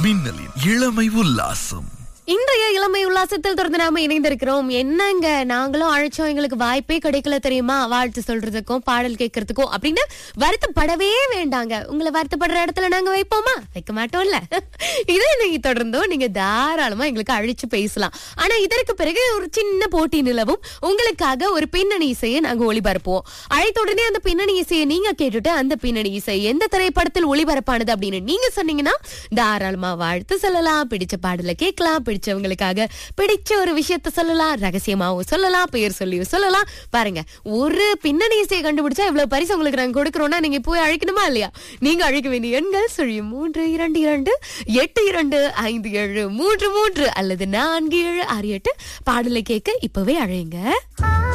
மின்னலின் இளமை உல்லாசம். இன்றைய இளமை உல்லாசத்தில் தொடர்ந்து நாம இணைந்திருக்கிறோம். என்னங்க நாங்களும் அழைச்சோம், எங்களுக்கு வாய்ப்பே கிடைக்கல தெரியுமா, வாழ்த்து சொல்றதுக்கும் பாடல் கேட்கறதுக்கும் அப்படின்னு வருத்தப்படவே வேண்டாங்க. உங்களை வருத்தப்படுற இடத்துல நாங்க வைப்போமா? வைக்க மாட்டோம்ல. இதே நீங்க தொடர்ந்தோம், நீங்க தாராளமா எங்களுக்கு அழைச்சு பேசலாம். ஆனா இதற்கு பிறகு ஒரு சின்ன போட்டி நிலவும். உங்களுக்காக ஒரு பின்னணி இசையை நாங்க ஒளிபரப்புவோம். அழைத்த உடனே அந்த பின்னணி இசையை நீங்க கேட்டுட்டு அந்த பின்னணி இசை எந்த திரைப்படத்தில் ஒளிபரப்பானது அப்படின்னு நீங்க சொன்னீங்கன்னா தாராளமா வாழ்த்து சொல்லலாம், பிடிச்ச பாடலை கேட்கலாம், பிடிச்சவங்களுக்காக பிடிச்ச ஒரு விஷயத்த சொல்லலாம், ரகசியமாவும் சொல்லலாம், பெயர் சொல்லியும் சொல்லலாம். பாருங்க, ஒரு பின்னணி இசையை கண்டுபிடிச்சா இவ்வளவு பரிசு உங்களுக்கு நாங்க கொடுக்கறோம்னா நீங்க போய் அழைக்கணுமா இல்லையா? நீங்க அழைக்க வேண்டிய எண்கள் 32282575333 அல்லது 4768. பாடலை கேட்க இப்பவே அழைங்க.